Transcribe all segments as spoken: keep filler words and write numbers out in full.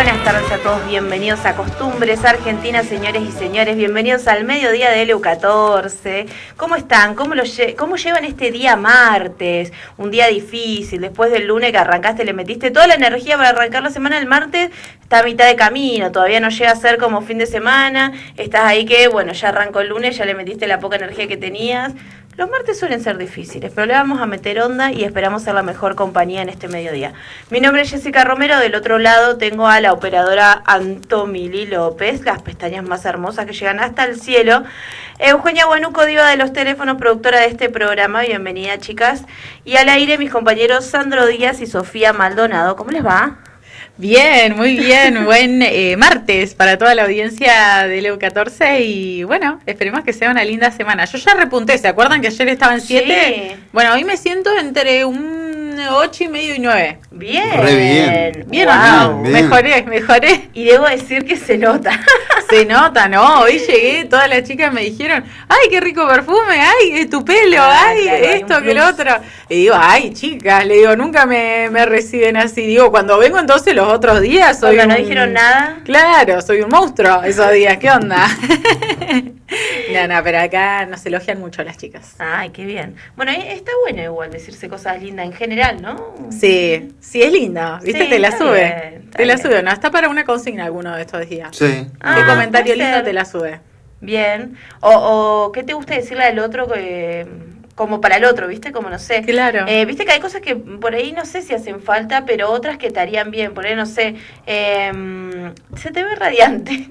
Buenas tardes a todos, bienvenidos a Costumbres Argentinas, señores y señores, bienvenidos al mediodía de L U catorce. ¿Cómo están? ¿Cómo, lo lle- ¿Cómo llevan este día martes? Un día difícil, después del lunes que arrancaste, le metiste toda la energía para arrancar la semana. El martes está a mitad de camino, todavía no llega a ser como fin de semana, estás ahí que, bueno, ya arrancó el lunes, ya le metiste la poca energía que tenías. Los martes suelen ser difíciles, pero le vamos a meter onda y esperamos ser la mejor compañía en este mediodía. Mi nombre es Jessica Romero, del otro lado tengo a la operadora Antomili López, las pestañas más hermosas que llegan hasta el cielo. Eugenia Guanuco, diva de los teléfonos, productora de este programa, bienvenida chicas. Y al aire mis compañeros Sandro Díaz y Sofía Maldonado, ¿cómo les va? Bien, muy bien, buen eh, martes para toda la audiencia de L U catorce y bueno, esperemos que sea una linda semana. Yo ya repunté, ¿se acuerdan que ayer estaba en siete? Sí. Bueno, hoy me siento entre un ocho y medio y nueve. Bien. Re bien. Bien, Wow. ¿o no? Bien. Mejoré, mejoré. Y debo decir que se nota. Se nota, ¿no? Hoy llegué, todas las chicas me dijeron, ay, qué rico perfume, ay, tu pelo, Ah, ay, claro, hay esto, un que lo plus. otro. Y digo, ay, chicas, le digo, nunca me, me reciben así. Digo, cuando vengo entonces los otros días soy Cuando no un- dijeron nada. Claro, soy un monstruo esos días, ¿qué onda? No, no, pero acá nos elogian mucho las chicas. Ay, qué bien. Bueno, eh, está bueno igual decirse cosas lindas en general, ¿no? Sí, sí, es lindo, ¿viste? Sí, te la está sube, bien, está te la bien. sube, no, está para una consigna alguno de estos días. Sí. Ah, ¿Qué comentario puede lindo ser. te la sube? Bien. O, o ¿qué te gusta decirle al otro que, como para el otro, viste? Como no sé. Claro. Eh, viste que hay cosas que por ahí no sé si hacen falta, pero otras que te harían bien. Por ahí no sé. eh, se te ve radiante.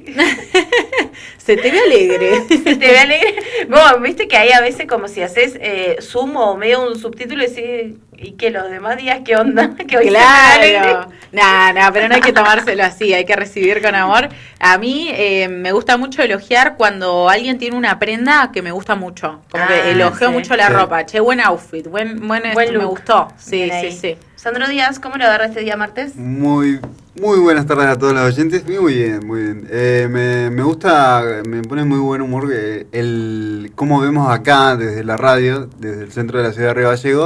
Se te ve alegre. Se te ve alegre. Bueno, viste que hay a veces como si haces eh, zoom o medio un subtítulo y decís, y que los demás días, ¿qué onda? Que hoy se me ve alegre. Claro, no, no, pero no hay que tomárselo así, hay que recibir con amor. A mí eh, me gusta mucho elogiar cuando alguien tiene una prenda que me gusta mucho, como Ah, que elogio sí. mucho la Sí. ropa, che, buen outfit, buen, buen, Buen esto, me look. gustó, sí, Bien sí, ahí. sí. Sandro Díaz, ¿cómo lo agarra este día martes? Muy, muy buenas tardes a todos los oyentes. Muy, muy bien, muy bien. Eh, me, me gusta, me pone muy buen humor eh, el cómo vemos acá desde la radio, desde el centro de la ciudad de Río Gallegos,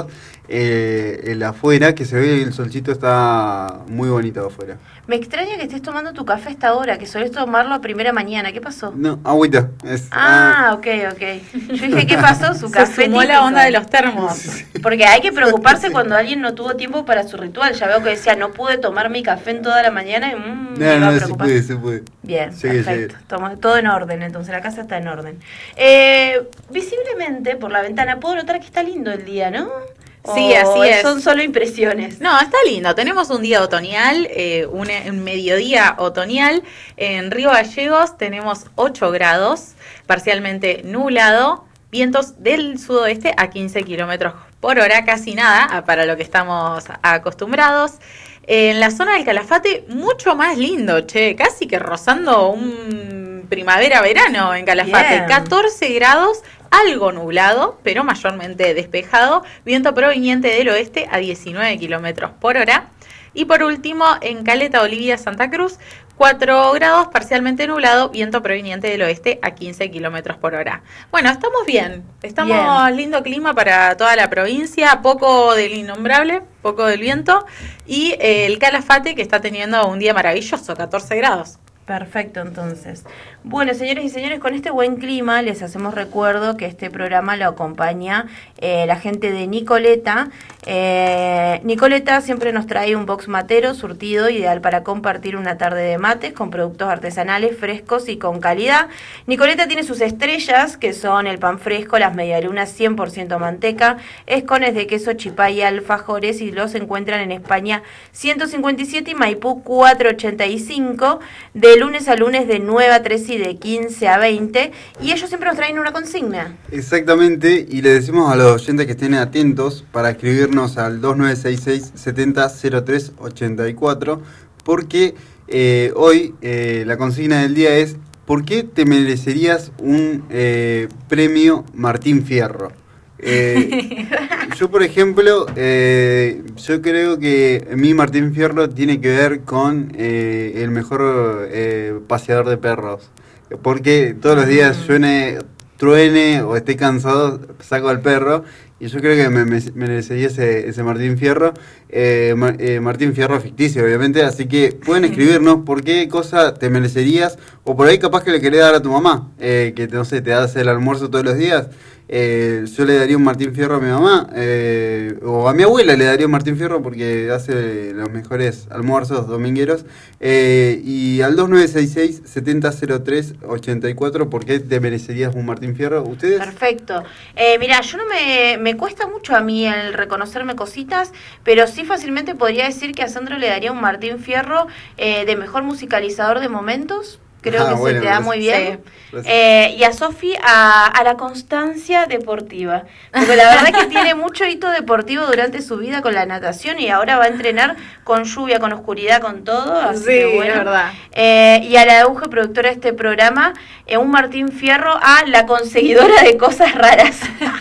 eh, el afuera, que se ve el solcito está muy bonito afuera. Me extraña que estés tomando tu café a esta hora, que solés tomarlo a primera mañana. ¿Qué pasó? No, agüita. Es, Ah, ok, ok. Yo dije, ¿qué pasó? Su Se café sumó la típico. onda de los termos. Porque hay que preocuparse cuando alguien no tuvo tiempo para su ritual. Ya veo que decía, no pude tomar mi café en toda la mañana y mmm, me no, iba a no, se preocupar. puede, se puede. Bien, Llegué, perfecto. llegué. Toma- todo en orden, entonces la casa está en orden. Eh, visiblemente por la ventana puedo notar que está lindo el día, ¿no? Sí, ¿O así es. Son solo impresiones. No, está lindo. Tenemos un día otoñal, eh, un, un mediodía otoñal. En Río Gallegos tenemos ocho grados, parcialmente nublado, vientos del sudoeste a quince kilómetros por hora, casi nada a- para lo que estamos acostumbrados. En la zona del Calafate, mucho más lindo, che, casi que rozando un primavera-verano en Calafate. Bien. catorce grados, algo nublado, pero mayormente despejado, viento proveniente del oeste a diecinueve kilómetros por hora. Y por último, en Caleta, Olivia, Santa Cruz, cuatro grados, parcialmente nublado, viento proveniente del oeste a quince kilómetros por hora. Bueno, estamos bien, estamos Bien. lindo clima para toda la provincia, poco del innombrable, poco del viento, y eh, el Calafate que está teniendo un día maravilloso, catorce grados. Perfecto, entonces. Bueno, señores y señores, con este buen clima les hacemos recuerdo que este programa lo acompaña eh, la gente de Nicoleta. Eh, Nicoleta siempre nos trae un box matero surtido, ideal para compartir una tarde de mates con productos artesanales frescos y con calidad. Nicoleta tiene sus estrellas, que son el pan fresco, las medialunas cien por ciento manteca, escones de queso chipá y alfajores, y los encuentran en España ciento cincuenta y siete y Maipú cuatrocientos ochenta y cinco, de lunes a lunes de nueve a tres y de quince a veinte, y ellos siempre nos traen una consigna. Exactamente, y le decimos a los oyentes que estén atentos para escribirnos al dos nueve seis seis, setenta, cero tres, ochenta y cuatro, porque eh, hoy eh, la consigna del día es ¿por qué te merecerías un eh, premio Martín Fierro? Eh, yo, por ejemplo, eh, yo creo que mi Martín Fierro tiene que ver con eh, el mejor eh, paseador de perros. Porque todos los días suene, truene o esté cansado, saco al perro y yo creo que me, me merecería ese, ese Martín Fierro, eh, Mar, eh, Martín Fierro ficticio, obviamente, así que pueden escribirnos por qué cosa te merecerías, o por ahí capaz que le querés dar a tu mamá, eh, que no sé, te hace el almuerzo todos los días. Eh, yo le daría un Martín Fierro a mi mamá, eh, o a mi abuela le daría un Martín Fierro porque hace los mejores almuerzos domingueros, eh, y al dos nueve seis seis, setenta cero tres, ochenta y cuatro, ¿por qué te merecerías un Martín Fierro? ¿Ustedes? Perfecto. Eh, mira, yo no me, me cuesta mucho a mí el reconocerme cositas, pero sí fácilmente podría decir que a Sandro le daría un Martín Fierro eh, de mejor musicalizador de momentos. Creo ah, que bueno, se te da muy bien. Sí. Eh, y a Sofi a, a la constancia deportiva. Porque la verdad que tiene mucho hito deportivo durante su vida con la natación y ahora va a entrenar con lluvia, con oscuridad, con todo. Así sí, que bueno. Es verdad. Eh, y a la auge productora de este programa, eh, un Martín Fierro a la conseguidora de cosas raras.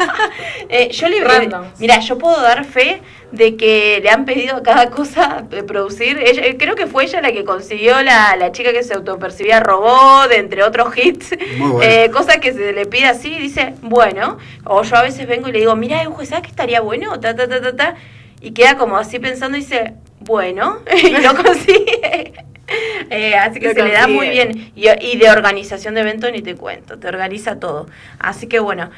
eh, yo le eh, Mira, yo puedo dar fe de que le han pedido cada cosa de producir. Ella, creo que fue ella la que consiguió la, la chica que se autopercibía robot, entre otros hits. Bueno. Eh, cosas que se le pide así y dice, bueno. O yo a veces vengo y le digo, mira, Euge, ¿sabes qué estaría bueno? Ta, ta, ta, ta, ta. Y queda como así pensando y dice, bueno. Y lo consigue. Eh, así que lo se consigue. Le da muy bien. Y, y de organización de eventos ni te cuento, te organiza todo. Así que bueno.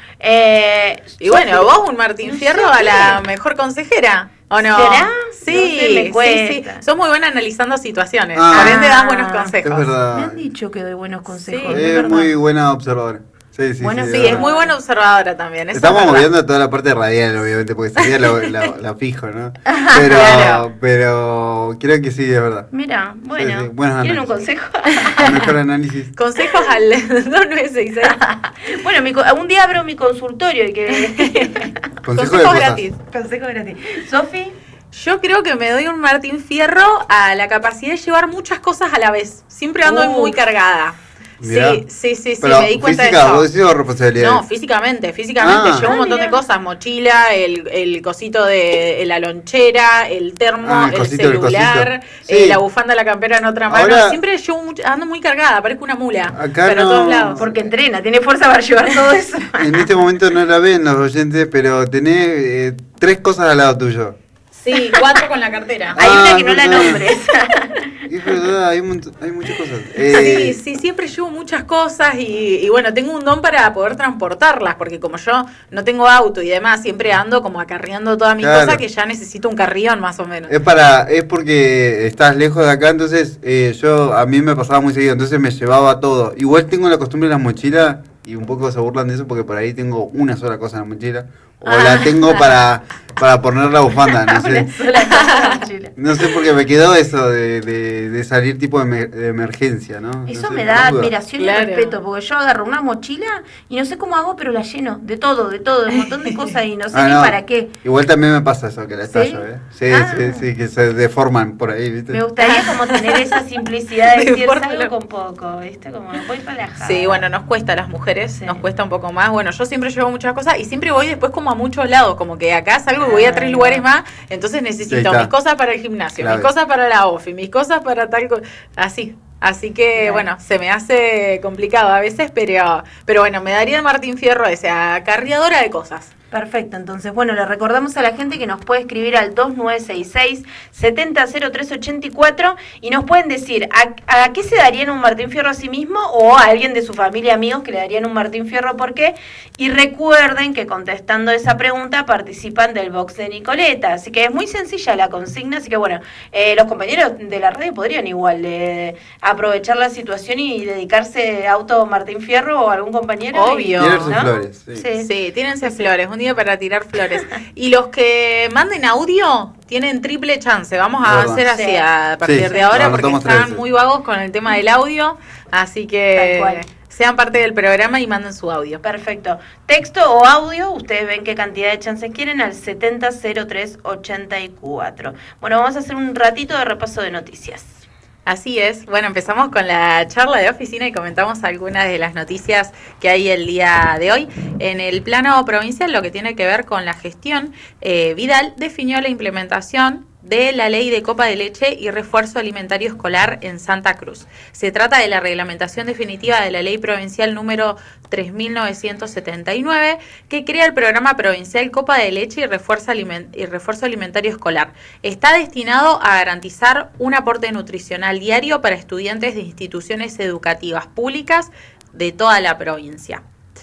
Eh, y bueno, vos un Martín no Fierro sé a la mejor consejera. ¿O no? ¿Será? Sí, no sé, me sí, sí. Sos muy buena analizando situaciones. Ah, por ende das buenos consejos. Es verdad. Me han dicho que doy buenos consejos. Sí, es, es muy buena observadora. Sí, sí, bueno, sí, sí, es muy buena observadora también. Estamos moviendo toda la parte radial, obviamente, porque sería lo, lo, lo fijo, ¿no? Pero, claro. pero creo que sí, es verdad. Mira, bueno, sí, sí. ¿Quieren un consejo? Mejor análisis. Consejos al dos nueve seis seis. Bueno, mi, un día abro mi consultorio y que... Consejo Consejos gratis. Consejos gratis. ¿Sofi? Yo creo que me doy un Martín Fierro a la capacidad de llevar muchas cosas a la vez. Siempre ando uh. muy cargada. Mirá. Sí, sí, sí, sí, pero me di cuenta física, de eso. ¿vos decís o responsabilidades? No, físicamente, físicamente. Ah. Llevo un montón ah, de cosas, mochila, el, el cosito de la lonchera, el termo, ah, el, el celular, sí. eh, la bufanda, la campera en otra mano. Ahora, siempre llevo mucho, ando muy cargada, parezco una mula. Acá pero no, a todos lados. Porque entrena, tiene fuerza para llevar todo eso. En este momento no la ven los oyentes, pero tenés eh, tres cosas al lado tuyo. Sí, cuatro con la cartera. Hay ah, una que no la verdad. nombres. Es verdad, hay, un, hay muchas cosas. Eh, Sí, sí, siempre llevo muchas cosas y, y bueno, tengo un don para poder transportarlas, porque como yo no tengo auto y demás, siempre ando como acarreando toda mi claro. cosa que ya necesito un carrión más o menos. Es para, es porque estás lejos de acá, entonces eh, yo, a mí me pasaba muy seguido, entonces me llevaba todo. Igual tengo la costumbre de las mochilas, y un poco se burlan de eso porque por ahí tengo una sola cosa en la mochila, o ah. la tengo para, para poner la bufanda, no sé. No sé porque me quedó eso de, de, de salir tipo de, emer, de emergencia, ¿no? Eso no sé, me da no admiración claro. y respeto, porque yo agarro una mochila y no sé cómo hago, pero la lleno de todo, de todo, de un montón de cosas y no sé ah, ni no. para qué. Igual también me pasa eso, que la estallo, ¿eh? Sí, ah. sí, sí, que se deforman por ahí, ¿viste? Me gustaría como tener esa simplicidad de decir algo con poco, ¿viste? Como voy relajada. Sí, bueno, nos cuesta a las mujeres, sí. nos cuesta un poco más. Bueno, yo siempre llevo muchas cosas y siempre voy después como a muchos lados, como que acá salgo y voy a tres lugares más, entonces necesito sí, mis cosas para el gimnasio, claro. mis cosas para la ofi, mis cosas para tal cosa, así. Así que, claro. bueno, se me hace complicado a veces, pero pero bueno, me daría el Martín Fierro ese, acarreadora de cosas. Perfecto, entonces, bueno, le recordamos a la gente que nos puede escribir al dos nueve seis seis, setenta cero tres ochenta y cuatro y nos pueden decir a, a qué se darían un Martín Fierro a sí mismo o a alguien de su familia, amigos, que le darían un Martín Fierro, ¿por qué? Y recuerden que contestando esa pregunta participan del box de Nicoleta, así que es muy sencilla la consigna, así que bueno, eh, los compañeros de la radio podrían igual eh, aprovechar la situación y dedicarse a auto Martín Fierro o algún compañero. Obvio. Y, ¿no? flores. Sí, sí, sí tírense flores. Día para tirar flores. Y los que manden audio tienen triple chance. Vamos a hacer así sí. a partir sí, de ahora sí, porque están tres, muy vagos con el tema del audio. Así que sean parte del programa y manden su audio. Perfecto. Texto o audio, ustedes ven qué cantidad de chances quieren al setenta cero tres ochenta y cuatro. Bueno, vamos a hacer un ratito de repaso de noticias. Así es. Bueno, empezamos con la charla de oficina y comentamos algunas de las noticias que hay el día de hoy. En el plano provincial, lo que tiene que ver con la gestión, eh, Vidal definió la implementación de la Ley de Copa de Leche y Refuerzo Alimentario Escolar en Santa Cruz. Se trata de la reglamentación definitiva de la Ley Provincial número tres mil novecientos setenta y nueve, que crea el Programa Provincial Copa de Leche y Refuerzo, Aliment- y Refuerzo Alimentario Escolar. Está destinado a garantizar un aporte nutricional diario para estudiantes de instituciones educativas públicas de toda la provincia.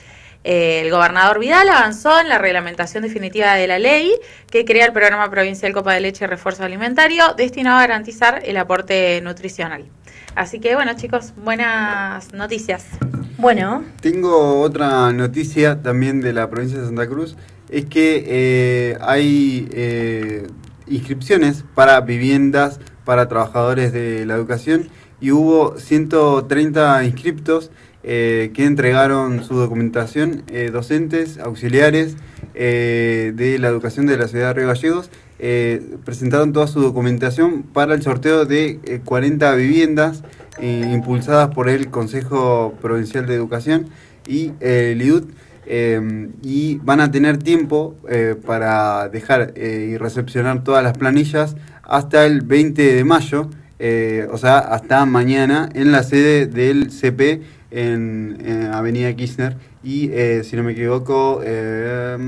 El gobernador Vidal avanzó en la reglamentación definitiva de la ley que crea el Programa Provincial Copa de Leche y Refuerzo Alimentario destinado a garantizar el aporte nutricional. Así que bueno, chicos, buenas noticias. Bueno. Tengo otra noticia también de la provincia de Santa Cruz, es que eh, hay eh, inscripciones para viviendas para trabajadores de la educación y hubo ciento treinta inscriptos Eh, que entregaron su documentación, eh, docentes, auxiliares eh, de la educación de la ciudad de Río Gallegos, eh, presentaron toda su documentación para el sorteo de eh, cuarenta viviendas eh, impulsadas por el Consejo Provincial de Educación y eh, el I D U T, eh, y van a tener tiempo eh, para dejar eh, y recepcionar todas las planillas hasta el veinte de mayo, eh, o sea, hasta mañana, en la sede del C P en, en Avenida Kirchner y, eh, si no me equivoco, eh,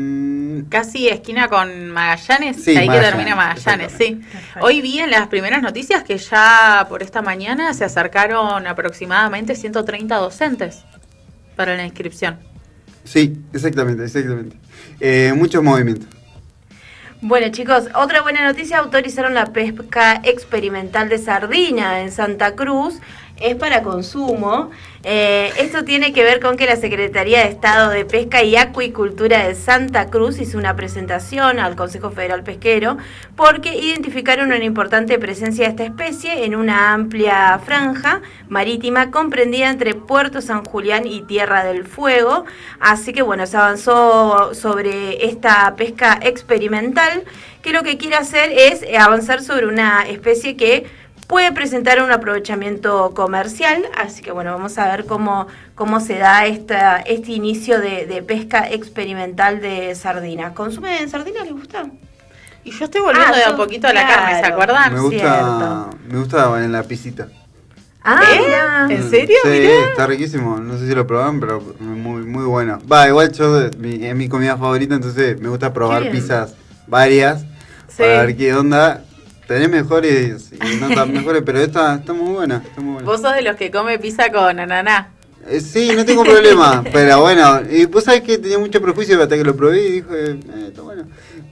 casi esquina con Magallanes, sí, ahí Magallanes, que termina Magallanes, sí. Perfecto. Hoy vi en las primeras noticias que ya por esta mañana se acercaron aproximadamente ciento treinta docentes para la inscripción. Sí, exactamente, exactamente. Eh, muchos movimientos. Bueno, chicos, otra buena noticia: autorizaron la pesca experimental de sardina en Santa Cruz. Es para consumo. Eh, esto tiene que ver con que la Secretaría de Estado de Pesca y Acuicultura de Santa Cruz hizo una presentación al Consejo Federal Pesquero porque identificaron una importante presencia de esta especie en una amplia franja marítima comprendida entre Puerto San Julián y Tierra del Fuego. Así que bueno, se avanzó sobre esta pesca experimental, que lo que quiere hacer es avanzar sobre una especie que puede presentar un aprovechamiento comercial, así que bueno, vamos a ver cómo, cómo se da esta, este inicio de, de pesca experimental de sardinas. ¿Consumen sardinas? ¿Les gusta? Y yo estoy volviendo Ah, de a son- poquito a la claro. carne, ¿se acuerdan? Me gusta, cierto. me gusta en la pisita. Ah, ¿Eh? mirá. ¿En serio? Sí, Mirá. está riquísimo. No sé si lo probaron, pero muy muy bueno. Va, igual yo, mi, es mi comida favorita, entonces me gusta probar Qué bien. pizzas varias Sí. para ver qué onda. Tenés mejores y no tan mejores, pero esta está muy buena. Está muy buena. Vos sos de los que come pizza con ananá. Eh, sí, no tengo problema, pero bueno, y vos sabés que tenía mucho prejuicio hasta que lo probé y dije, eh, está bueno.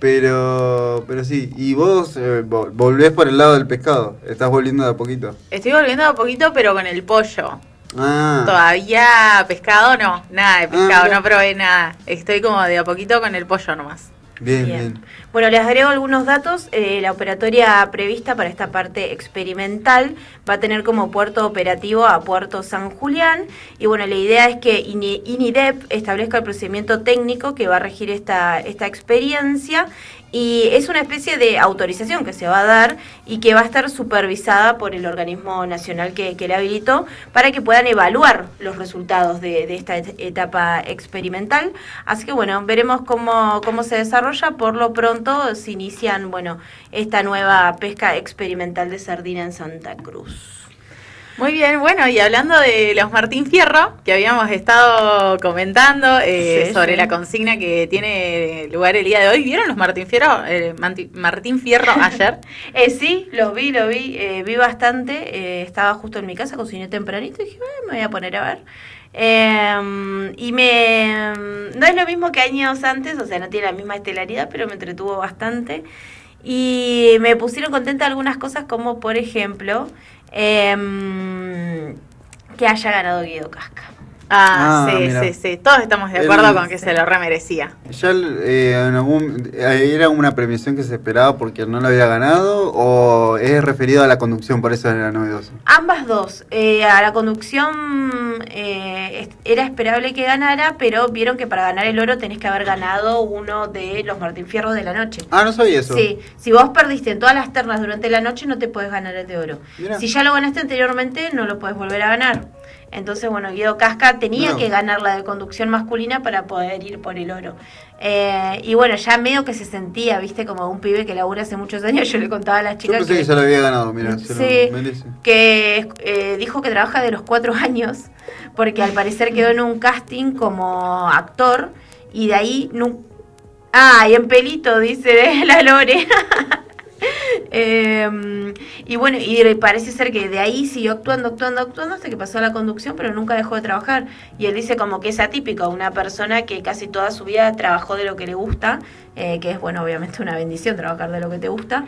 Pero pero sí, y vos eh, vol- volvés por el lado del pescado, estás volviendo de a poquito. Estoy volviendo de a poquito, pero con el pollo. Ah, Todavía pescado no, nada de pescado, mira. no probé nada. Estoy como de a poquito con el pollo nomás. bien, Bien. bien. Bueno, les agrego algunos datos. Eh, la operatoria prevista para esta parte experimental va a tener como puerto operativo a Puerto San Julián. Y bueno, la idea es que INI- INIDEP establezca el procedimiento técnico que va a regir esta, esta experiencia. Y es una especie de autorización que se va a dar y que va a estar supervisada por el organismo nacional que, que le habilitó para que puedan evaluar los resultados de, de esta et- etapa experimental. Así que bueno, veremos cómo, cómo se desarrolla. Por lo pronto se inician, bueno, esta nueva pesca experimental de sardina en Santa Cruz. Muy bien, bueno, y hablando de los Martín Fierro, que habíamos estado comentando eh, Sí, sobre sí. la consigna que tiene lugar el día de hoy, ¿vieron los Martín Fierro? Eh, Manti- Martín Fierro ayer. Eh, sí, lo vi, lo vi, eh, vi bastante. Eh, estaba justo en mi casa, cociné tempranito y dije, "Eh, me voy a poner a ver". Eh, y me no es lo mismo que años antes, o sea, no tiene la misma estelaridad, pero me entretuvo bastante. Y me pusieron contenta algunas cosas, como por ejemplo, eh, que haya ganado Guido Casca. Ah, Ah, sí, mira. sí, sí. Todos estamos de acuerdo El- con que se lo remerecía. ¿Ya eh, en algún, eh, era una premiación que se esperaba porque no lo había ganado o es referido a la conducción, por eso era novedoso? Ambas dos. Eh, a la conducción eh, es- era esperable que ganara, pero vieron que para ganar el oro tenés que haber ganado uno de los Martín Fierro de la noche. Ah, no sabía eso. Sí, si vos perdiste en todas las ternas durante la noche, no te podés ganar el de oro. Mirá. Si ya lo ganaste anteriormente, no lo podés volver a ganar. Entonces, bueno, Guido Casca tenía No. que ganar la de conducción masculina para poder ir por el oro. Eh, y bueno, ya medio que se sentía, viste, como un pibe que labura hace muchos años. Yo le contaba a las Yo chicas pensé que, que ya lo había ganado, mira, se sí, lo merece. que eh, dijo que trabaja de los cuatro años, porque al parecer quedó en un casting como actor, y de ahí... No, ah, y en pelito, dice la Lore. Eh, y bueno, y parece ser que de ahí siguió actuando, actuando, actuando hasta que pasó a la conducción, pero nunca dejó de trabajar. Y él dice como que es atípico, una persona que casi toda su vida trabajó de lo que le gusta, eh, que es, bueno, obviamente una bendición trabajar de lo que te gusta,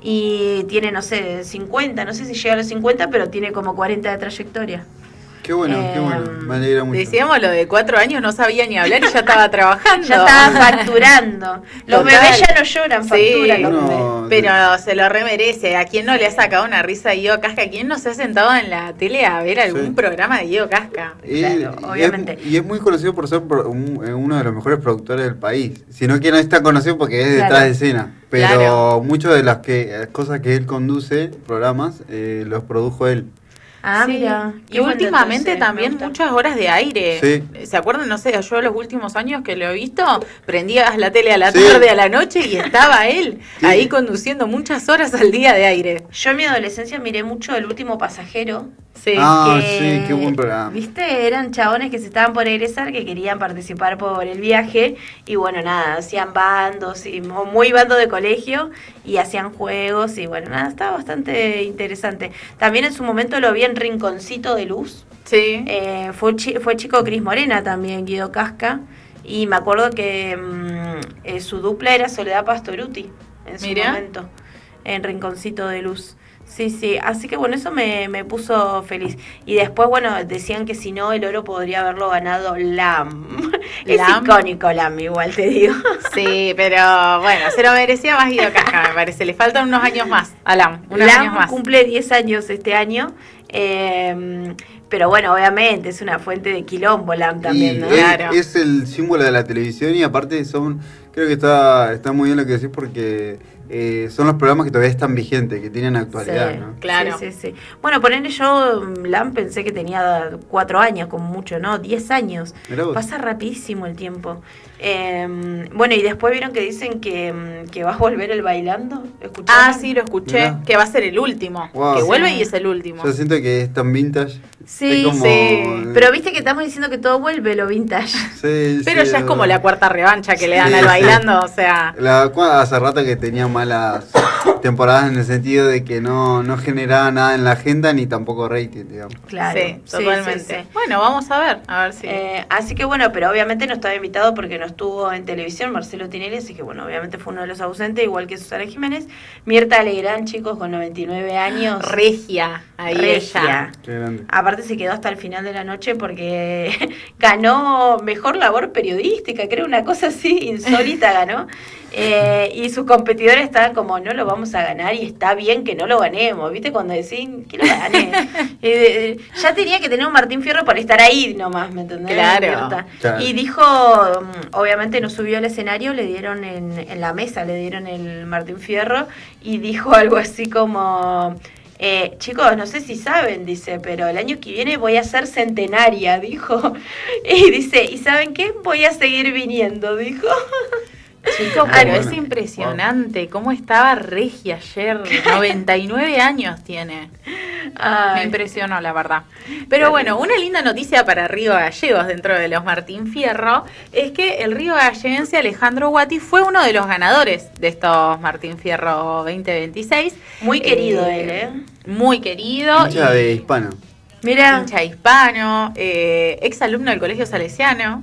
y tiene, no sé, cincuenta, no sé si llega a los cincuenta, pero tiene como cuarenta de trayectoria. Qué bueno, eh, qué bueno, me alegra mucho. Decíamos lo de cuatro años, no sabía ni hablar y ya estaba trabajando. Ya estaba facturando. Los Total. bebés ya no lloran, facturan sí, los no, bebés. Pero se lo remerece. ¿A quién no le ha sacado una risa a Guido Casca? ¿A quién no se ha sentado en la tele a ver algún sí. programa de Guido Casca? Y, claro, y obviamente. Es, y es muy conocido por ser un, uno de los mejores productores del país. Sino que no está conocido porque es detrás claro. de escena. Pero claro. muchas de las que cosas que él conduce, programas, eh, los produjo él. Ah, sí. mira. Y últimamente entonces, también muchas horas de aire. Sí. ¿Se acuerdan? No sé, yo los últimos años que lo he visto, prendías la tele a la sí. tarde, a la noche y estaba él sí. ahí conduciendo muchas horas al día de aire. Yo en mi adolescencia miré mucho El Último Pasajero. Sí. Ah, que, sí, qué buen programa. Viste, eran chabones que se estaban por egresar, que querían participar por el viaje y bueno, nada, hacían bandos, y muy bando de colegio y hacían juegos y bueno, nada, estaba bastante interesante. También en su momento lo vi en Rinconcito de Luz. Sí. Eh, fue, chi- fue chico Cris Morena también, Guido Casca, y me acuerdo que mmm, eh, su dupla era Soledad Pastoruti en su Mirá. momento, en Rinconcito de Luz. Sí, sí, así que bueno, eso me, me puso feliz. Y después, bueno, decían que si no, el oro podría haberlo ganado Lam. Es Lam. icónico Lam, igual te digo. Sí, pero bueno, se lo merecía más Guido Casca, me parece. Le faltan unos años más a Lam, unos Lam años más. cumple diez años este año, eh, pero bueno, obviamente es una fuente de quilombo Lam también, y ¿no? es, Claro. es el símbolo de la televisión y aparte son, creo que está, está muy bien lo que decís porque... Eh, son los programas que todavía están vigentes, que tienen actualidad, sí, ¿no? Claro. Sí, sí, sí. Bueno, ponerle yo, Lam, pensé que tenía cuatro años, como mucho, ¿no? Diez años. Pasa rapidísimo el tiempo. Eh, bueno, y después vieron que dicen que, que va a volver el Bailando. ¿Escucharon? Ah, sí, lo escuché. Mirá. Que va a ser el último. Wow. Que Sí. vuelve y es el último. Yo siento que es tan vintage. Sí, es como... sí. Pero viste que estamos diciendo que todo vuelve lo vintage. Sí, Pero sí, ya es como la cuarta revancha que le dan sí, al sí. Bailando, o sea... La, hace rato que tenía malas temporadas en el sentido de que no, no generaba nada en la agenda ni tampoco rating, digamos. Claro. Sí, totalmente. Sí, sí, sí. Bueno, vamos a ver, a ver si... Eh, así que bueno, pero obviamente no estaba invitado porque no estuvo en televisión Marcelo Tinelli, así que bueno, obviamente fue uno de los ausentes, igual que Susana Jiménez. Mirta Legrand, chicos, con noventa y nueve años. Regia, ahí Regia. ella. Qué grande. Aparte se quedó hasta el final de la noche porque ganó mejor labor periodística, creo, una cosa así insólita ganó. Eh, y sus competidores estaban como, no lo vamos a ganar y está bien que no lo ganemos, ¿viste? Cuando decían que lo gané. eh, ya tenía que tener un Martín Fierro para estar ahí nomás, ¿me entendés? Claro. Claro. Y dijo, obviamente no subió al escenario, le dieron en, en la mesa, le dieron el Martín Fierro y dijo algo así como... Eh, chicos, no sé si saben, dice, pero el año que viene voy a ser centenaria, dijo. Y dice, ¿y saben qué? Voy a seguir viniendo, dijo. Chicos, Ay, pero bueno. es impresionante cómo estaba Regia ayer. noventa y nueve años tiene. Ay. Me impresionó, la verdad. Pero bueno, una linda noticia para Río Gallegos dentro de los Martín Fierro es que el río galleguense Alejandro Guati fue uno de los ganadores de estos Martín Fierro veinte veintiséis. Muy querido Eh, él, ¿eh? Muy querido. Hincha y- de hispano. Mira, hincha hispano, eh, ex alumno del Colegio Salesiano.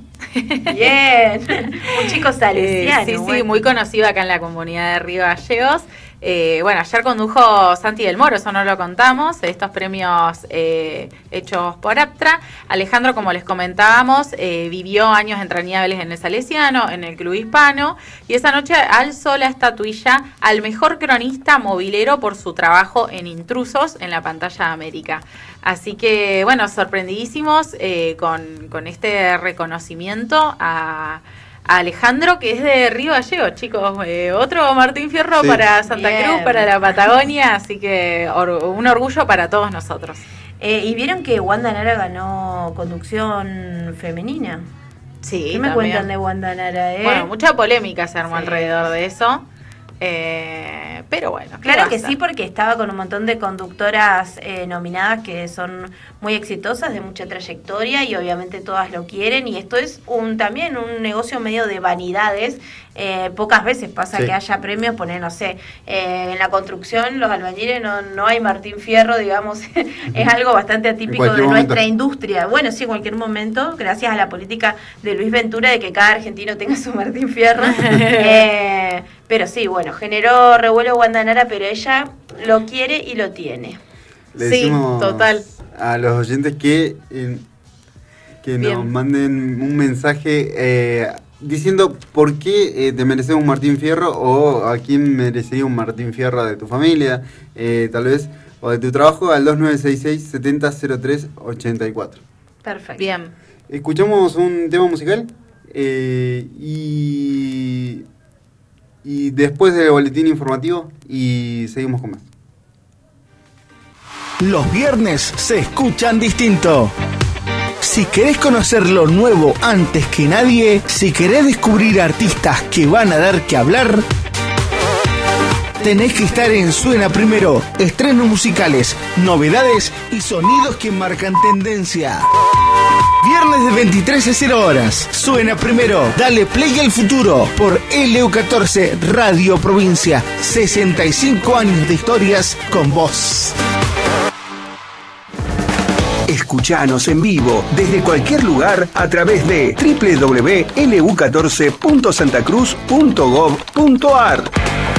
bien. Un chico salesiano. Eh, sí, sí, bueno. muy conocido acá en la comunidad de Río Gallegos. Eh, bueno, ayer condujo Santi del Moro, eso no lo contamos, estos premios eh, hechos por Aptra. Alejandro, como les comentábamos, eh, vivió años entrañables en el Salesiano, en el Club Hispano, y esa noche alzó la estatuilla al mejor cronista movilero por su trabajo en Intrusos en la pantalla de América. Así que, bueno, sorprendidísimos eh, con, con este reconocimiento a... a Alejandro, que es de Río Gallegos, chicos. Eh, otro Martín Fierro Sí. para Santa Bien. Cruz, para la Patagonia, así que or- un orgullo para todos nosotros. Eh, ¿Y vieron que Wanda Nara ganó conducción femenina? Sí, ¿Qué me también. cuentan de Wanda Nara, eh? Bueno, mucha polémica se armó Sí, alrededor sí. de eso. Eh, pero bueno, ¿qué Claro va a que hacer? sí, porque estaba con un montón de conductoras eh, nominadas que son muy exitosas, de mucha trayectoria, y obviamente todas lo quieren, y esto es un también un negocio medio de vanidades. Eh, pocas veces pasa Sí. que haya premios, poner, no sé, eh, en la construcción, los albañiles, no, no hay Martín Fierro, digamos, es algo bastante atípico de cualquier momento. nuestra industria. Bueno, sí, en cualquier momento, gracias a la política de Luis Ventura de que cada argentino tenga su Martín Fierro. eh, pero sí, bueno, generó revuelo Wanda Nara, pero ella lo quiere y lo tiene. Le Sí, decimos total. a los oyentes que, eh, que nos Bien. manden un mensaje eh, diciendo por qué eh, te mereces un Martín Fierro, o a quién merecería un Martín Fierro de tu familia, eh, tal vez, o de tu trabajo, al dos nueve seis seis, setenta cero tres ochenta y cuatro. Perfecto. Bien. Escuchamos un tema musical eh, y, y después del boletín informativo y seguimos con más. Los viernes se escuchan distinto. Si querés conocer lo nuevo antes que nadie, si querés descubrir artistas que van a dar que hablar, tenés que estar en Suena Primero. Estrenos musicales, novedades y sonidos que marcan tendencia. Viernes de veintitrés a cero horas. Suena Primero. Dale play al futuro por L U catorce Radio Provincia. sesenta y cinco años de historias con vos. Escuchanos en vivo desde cualquier lugar a través de doble u doble u doble u punto l u catorce punto santa cruz punto gov punto a r.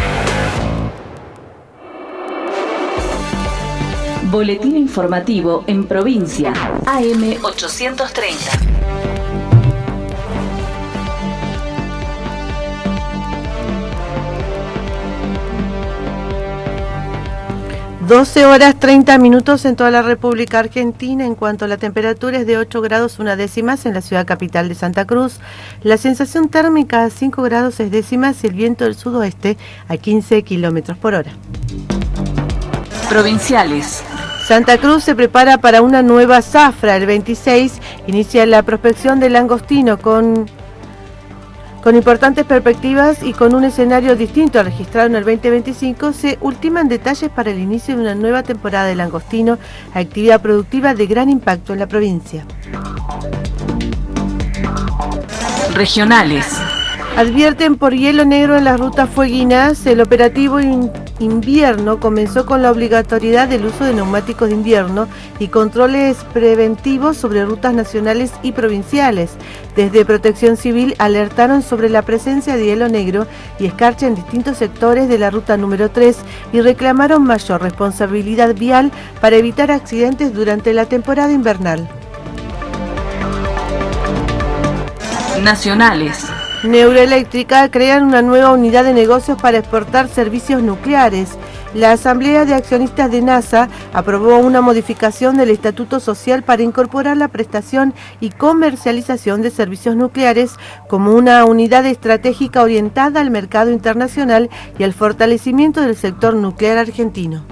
Boletín informativo en provincia. A M ochocientos treinta. doce horas treinta minutos en toda la República Argentina. En cuanto a la temperatura, es de ocho grados una décimas en la ciudad capital de Santa Cruz. La sensación térmica a cinco grados seis décimas y el viento del sudoeste a quince kilómetros por hora. Provinciales. Santa Cruz se prepara para una nueva zafra. El veintiséis inicia la prospección del langostino con... Con importantes perspectivas y con un escenario distinto al registrado en el veinte veinticinco, se ultiman detalles para el inicio de una nueva temporada de langostino, actividad productiva de gran impacto en la provincia. Regionales. Advierten por hielo negro en las rutas fueguinas. El operativo in- invierno comenzó con la obligatoriedad del uso de neumáticos de invierno y controles preventivos sobre rutas nacionales y provinciales. Desde Protección Civil alertaron sobre la presencia de hielo negro y escarcha en distintos sectores de la ruta número tres y reclamaron mayor responsabilidad vial para evitar accidentes durante la temporada invernal. Nacionales. Neuroeléctrica crean una nueva unidad de negocios para exportar servicios nucleares. La Asamblea de Accionistas de NASA aprobó una modificación del Estatuto Social para incorporar la prestación y comercialización de servicios nucleares como una unidad estratégica orientada al mercado internacional y al fortalecimiento del sector nuclear argentino.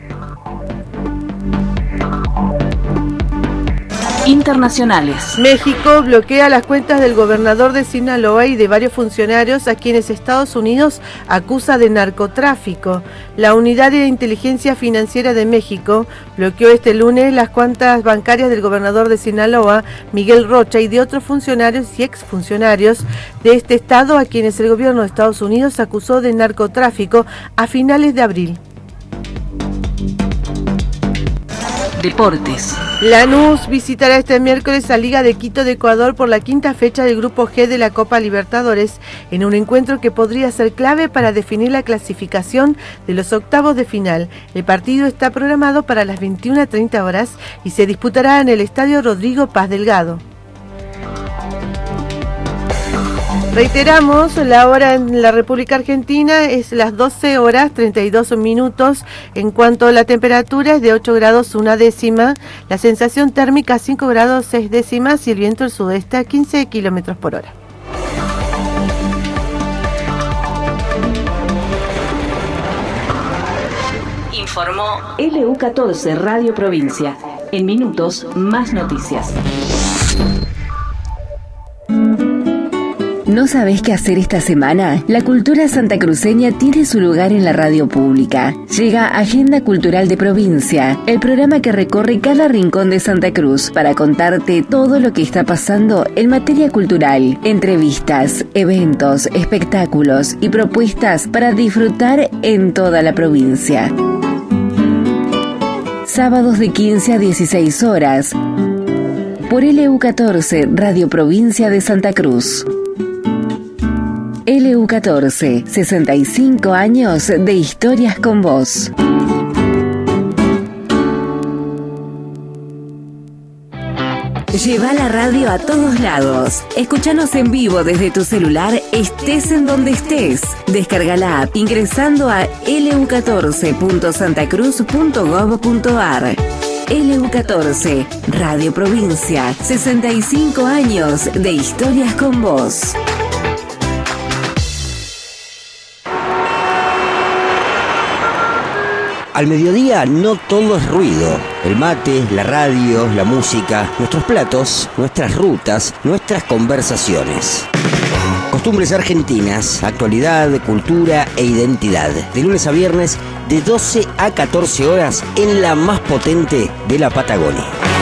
Internacionales. México bloquea las cuentas del gobernador de Sinaloa y de varios funcionarios a quienes Estados Unidos acusa de narcotráfico. La Unidad de Inteligencia Financiera de México bloqueó este lunes las cuentas bancarias del gobernador de Sinaloa, Miguel Rocha, y de otros funcionarios y exfuncionarios de este estado a quienes el gobierno de Estados Unidos acusó de narcotráfico a finales de abril. Deportes. Lanús visitará este miércoles a Liga de Quito de Ecuador por la quinta fecha del Grupo G de la Copa Libertadores, en un encuentro que podría ser clave para definir la clasificación de los octavos de final. El partido está programado para las veintiuna treinta horas y se disputará en el Estadio Rodrigo Paz Delgado. Reiteramos, la hora en la República Argentina es las doce horas treinta y dos minutos. En cuanto a la temperatura, es de ocho grados una décima, la sensación térmica cinco grados seis décimas y el viento del sudeste a quince kilómetros por hora. Informó L U catorce Radio Provincia. En minutos, más noticias. ¿No sabés qué hacer esta semana? La cultura santacruceña tiene su lugar en la radio pública. Llega Agenda Cultural de Provincia, el programa que recorre cada rincón de Santa Cruz para contarte todo lo que está pasando en materia cultural. Entrevistas, eventos, espectáculos y propuestas para disfrutar en toda la provincia. Sábados de quince a dieciséis horas por L U catorce, Radio Provincia de Santa Cruz. L U catorce, sesenta y cinco años de historias con vos. Lleva la radio a todos lados. Escúchanos en vivo desde tu celular, estés en donde estés. Descarga la app ingresando a l u catorce punto santacruz punto gov punto ar. L U catorce, Radio Provincia, sesenta y cinco años de historias con vos. Al mediodía no todo es ruido. El mate, la radio, la música, nuestros platos, nuestras rutas, nuestras conversaciones. Costumbres argentinas, actualidad, cultura e identidad. De lunes a viernes, de doce a catorce horas, en la más potente de la Patagonia.